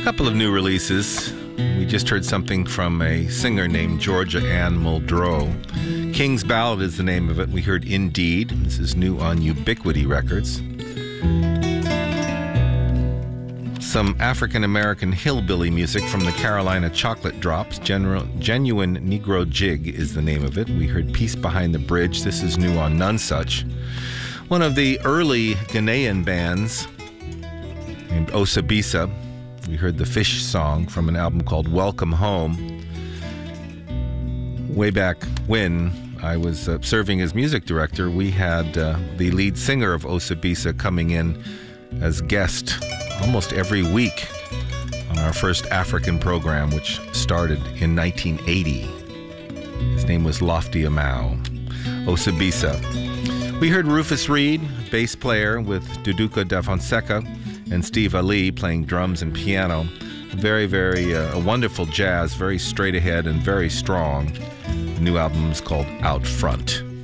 Couple of new releases. We just heard something from a singer named Georgia Ann Muldrow. King's Ballad is the name of it. We heard Indeed. This is new on Ubiquity Records. Some African-American hillbilly music from the Carolina Chocolate Drops. Genuine Negro Jig is the name of it. We heard Peace Behind the Bridge. This is new on None Such. One of the early Ghanaian bands named Osabisa. We heard the Fish song from an album called Welcome Home. Way back when I was serving as music director, we had the lead singer of Osabisa coming in as guest almost every week on our first African program, which started in 1980. His name was Lofty Amau. Osabisa. We heard Rufus Reid, bass player with Duduka Da Fonseca, and Steve Ali playing drums and piano. Very, very a wonderful jazz, very straight ahead and very strong. The new album is called Out Front.